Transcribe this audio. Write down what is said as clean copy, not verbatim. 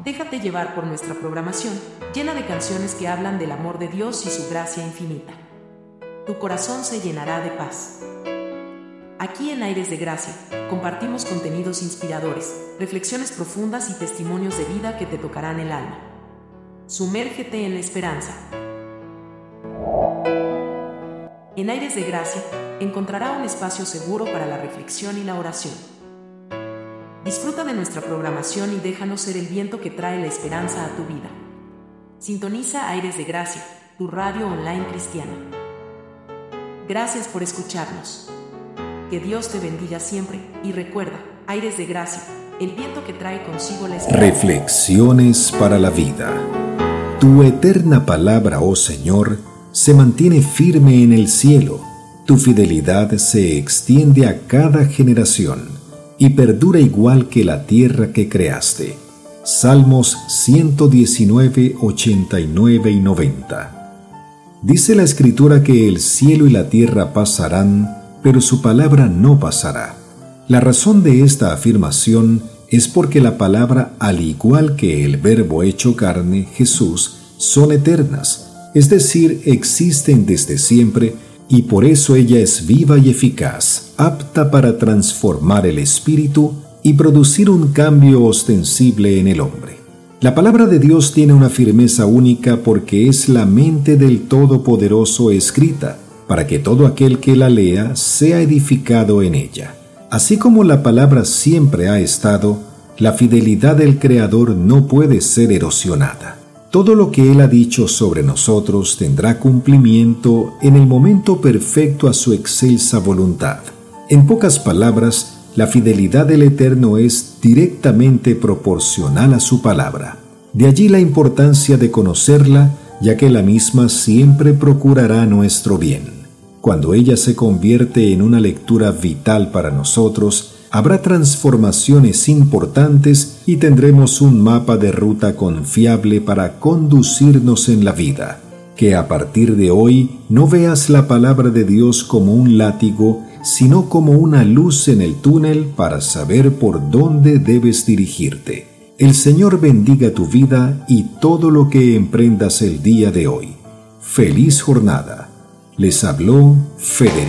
Déjate llevar por nuestra programación, llena de canciones que hablan del amor de Dios y su gracia infinita. Tu corazón se llenará de paz. Aquí en Aires de Gracia, compartimos contenidos inspiradores, reflexiones profundas y testimonios de vida que te tocarán el alma. Sumérgete en la esperanza. En Aires de Gracia, encontrará un espacio seguro para la reflexión y la oración. Disfruta de nuestra programación y déjanos ser el viento que trae la esperanza a tu vida. Sintoniza Aires de Gracia, tu radio online cristiana. Gracias por escucharnos. Que Dios te bendiga siempre y recuerda, Aires de Gracia, el viento que trae consigo la esperanza. Reflexiones para la vida. Tu eterna palabra, oh Señor, se mantiene firme en el cielo. Tu fidelidad se extiende a cada generación y perdura igual que la tierra que creaste. Salmos 119, 89 y 90. Dice la Escritura que el cielo y la tierra pasarán, pero su palabra no pasará. La razón de esta afirmación es porque la palabra, al igual que el Verbo hecho carne, Jesús, son eternas, es decir, existen desde siempre, y por eso ella es viva y eficaz, apta para transformar el espíritu y producir un cambio ostensible en el hombre. La palabra de Dios tiene una firmeza única porque es la mente del Todopoderoso escrita, para que todo aquel que la lea sea edificado en ella. Así como la palabra siempre ha estado, la fidelidad del Creador no puede ser erosionada. Todo lo que Él ha dicho sobre nosotros tendrá cumplimiento en el momento perfecto a su excelsa voluntad. En pocas palabras, la fidelidad del Eterno es directamente proporcional a su palabra. De allí la importancia de conocerla, ya que la misma siempre procurará nuestro bien. Cuando ella se convierte en una lectura vital para nosotros, habrá transformaciones importantes y tendremos un mapa de ruta confiable para conducirnos en la vida. Que a partir de hoy no veas la palabra de Dios como un látigo, sino como una luz en el túnel para saber por dónde debes dirigirte. El Señor bendiga tu vida y todo lo que emprendas el día de hoy. ¡Feliz jornada! Les habló Federico.